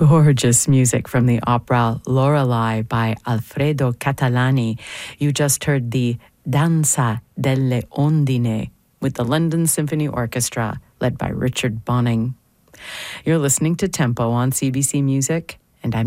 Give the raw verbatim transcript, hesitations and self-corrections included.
Gorgeous music from the opera Lorelei by Alfredo Catalani. You just heard the Danza delle Ondine with the London Symphony Orchestra, led by Richard Bonning. You're listening to Tempo on C B C Music, and I'm